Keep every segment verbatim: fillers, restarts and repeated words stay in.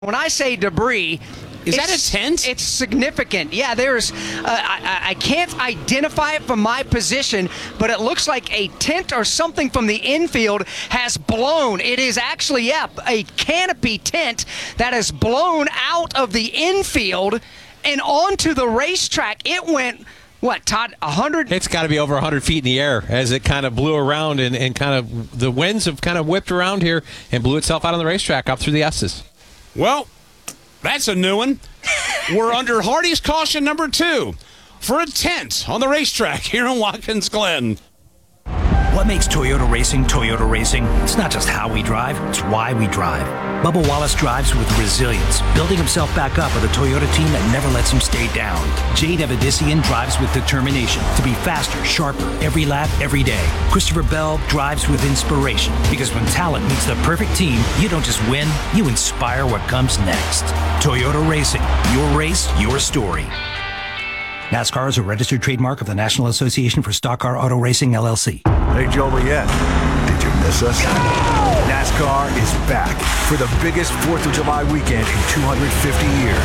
When I say debris, is that a tent? It's significant. Yeah, there's. Uh, I, I can't identify it from my position, but it looks like a tent or something from the infield has blown. It is actually, yeah, a canopy tent that has blown out of the infield and onto the racetrack. It went. What, Todd, one hundred? It's got to be over one hundred feet in the air as it kind of blew around and, and kind of the winds have kind of whipped around here and blew itself out on the racetrack up through the S's. Well, that's a new one. We're under Hardy's caution number two for a tent on the racetrack here in Watkins Glen. What makes Toyota Racing Toyota Racing? It's not just how we drive, it's why we drive. Bubba Wallace drives with resilience, building himself back up with a Toyota team that never lets him stay down. Jade Evadisian drives with determination to be faster, sharper, every lap, every day. Christopher Bell drives with inspiration, because when talent meets the perfect team, you don't just win, you inspire what comes next. Toyota Racing, your race, your story. NASCAR is a registered trademark of the National Association for Stock Car Auto Racing, L L C. Hey, Joliet, did you miss us? NASCAR is back for the biggest fourth of July weekend in two hundred fifty years.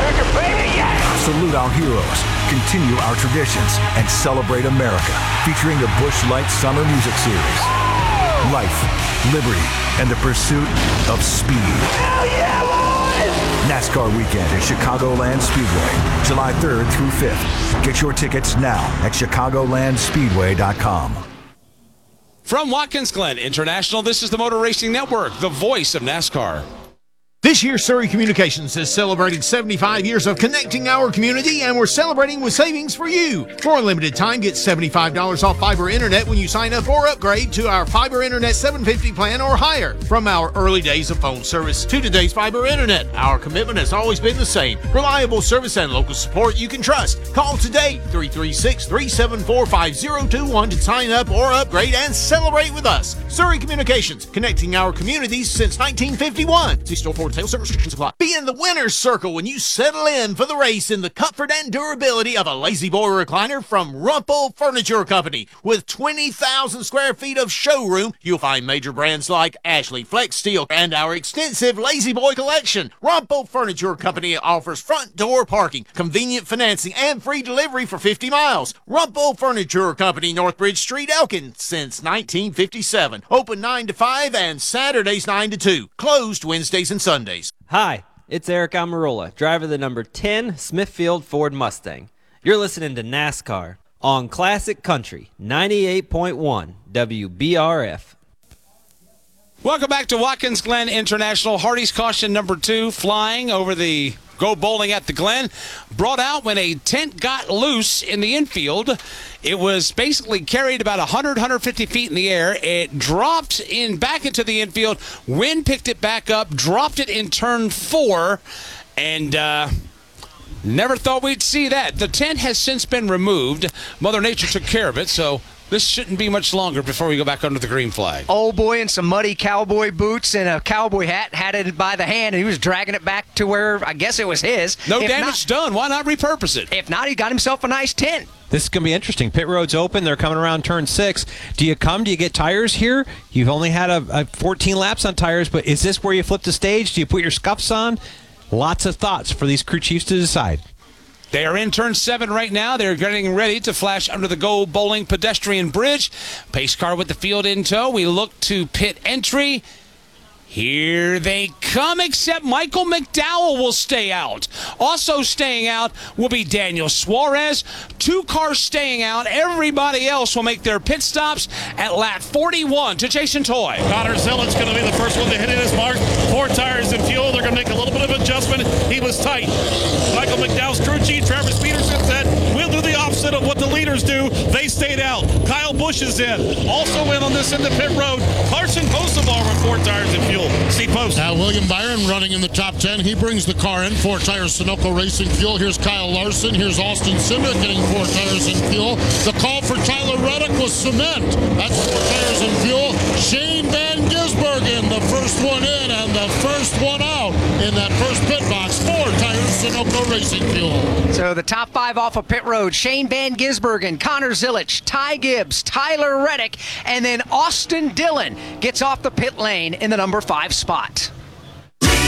Salute our heroes, continue our traditions, and celebrate America, featuring the Busch Light Summer Music Series. Life, liberty, and the pursuit of speed. Hell yeah, boys! NASCAR weekend at Chicagoland Speedway, July third through fifth. Get your tickets now at chicagoland speedway dot com. From Watkins Glen International, this is the Motor Racing Network, the voice of NASCAR. This year, Surrey Communications is celebrating seventy-five years of connecting our community, and we're celebrating with savings for you. For a limited time, get seventy-five dollars off fiber internet when you sign up or upgrade to our fiber internet seven fifty plan or higher. From our early days of phone service to today's fiber internet, our commitment has always been the same. Reliable service and local support you can trust. Call today, three three six, three seven four, five zero two one to sign up or upgrade and celebrate with us. Surrey Communications, connecting our communities since nineteen fifty-one. See store for sales restrictions apply. Be in the winner's circle when you settle in for the race in the comfort and durability of a Lazy Boy recliner from Rumpel Furniture Company. With twenty thousand square feet of showroom, you'll find major brands like Ashley, Flex Steel, and our extensive Lazy Boy collection. Rumpel Furniture Company offers front door parking, convenient financing, and free delivery for fifty miles. Rumpel Furniture Company, Northbridge Street, Elkin, since nineteen fifty-seven. Open nine to five and Saturdays nine to two. Closed Wednesdays and Sundays. Hi, it's Eric Almirola, driver of the number ten Smithfield Ford Mustang. You're listening to NASCAR on Classic Country ninety-eight point one W B R F. Welcome back to Watkins Glen International. Hardy's caution number two, flying over the Go Bowling at the Glen, brought out when a tent got loose in the infield. It was basically carried about one hundred, one hundred fifty feet in the air. It dropped in back into the infield. Wind picked it back up, dropped it in turn four, and uh, never thought we'd see that. The tent has since been removed. Mother Nature took care of it, so this shouldn't be much longer before we go back under the green flag. Old boy in some muddy cowboy boots and a cowboy hat had it by the hand, and he was dragging it back to where I guess it was his. No if damage not, done. Why not repurpose it? If not, he got himself a nice tent. This is going to be interesting. Pit road's open. They're coming around turn six. Do you come? Do you get tires here? You've only had a, a fourteen laps on tires, but is this where you flip the stage? Do you put your scuffs on? Lots of thoughts for these crew chiefs to decide. They are in turn seven right now. They're getting ready to flash under the Go Bowling pedestrian bridge. Pace car with the field in tow. We look to pit entry. Here they come, except Michael McDowell will stay out. Also staying out will be Daniel Suarez. Two cars staying out. Everybody else will make their pit stops at lap forty-one to Jason Toy. Connor Zillitt's going to be the first one to hit his mark. Four tires and fuel. They're going to make a little bit of adjustment. He was tight. Michael McDowell's crew chief, Travis Peterson, said, we'll do the opposite of what the leaders do. They stayed out. Kyle Busch is in. Also in on this end of pit road, Carson Kosovar with four tires and fuel. Steve Post. Now William Byron running in the top ten. He brings the car in. Four tires Sunoco Racing Fuel. Here's Kyle Larson. Here's Austin Cindric getting four tires and fuel. The call for Tyler Reddick was cement. That's four tires and fuel. Shane Van Gisbergen, the first one in and the first one out in that first pit box. Four tires Sunoco Racing Fuel. So the top five off of pit road: Shane Van Gisbergen, Connor Zillich, Ty Gibbs, Tyler Reddick, and then Austin Dillon gets off the pit lane in the number five spot.